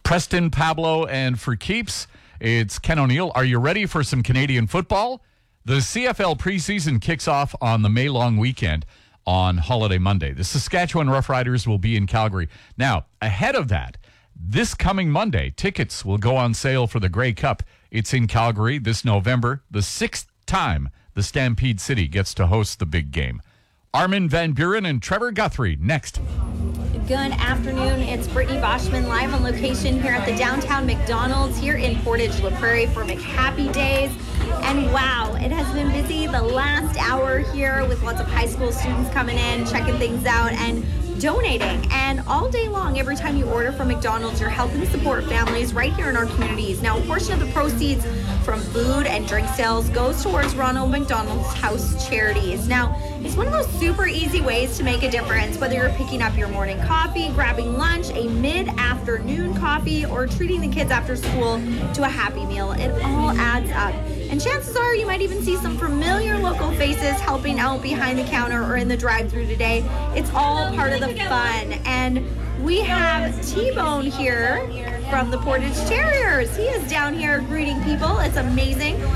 Preston, Pablo, and for keeps, it's Ken O'Neill. Are you ready for some Canadian football? The CFL preseason kicks off on the May long weekend on Holiday Monday. The Saskatchewan Roughriders will be in Calgary. Now, ahead of that, this coming Monday, tickets will go on sale for the Grey Cup. It's in Calgary this November, the 6th time the Stampede City gets to host the big game. Armin van Buren and Trevor Guthrie next. Good afternoon. It's Brittany Boschman live on location here at the downtown McDonald's here in Portage La Prairie for McHappy Days. And wow, it has been busy the last hour here with lots of high school students coming in, checking things out, and donating. And all day long, every time you order from McDonald's, you're helping support families right here in our communities. Now, a portion of the proceeds from food and drink sales goes towards Ronald McDonald's House Charities. Now, it's one of those super easy ways to make a difference, whether you're picking up your morning coffee, grabbing lunch, a mid-afternoon coffee, or treating the kids after school to a Happy Meal. It all adds up. And chances are you might even see some familiar local faces helping out behind the counter or in the drive-thru today. It's all part of the fun. And we have T-Bone here from the Portage Terriers. He is down here greeting people. It's amazing.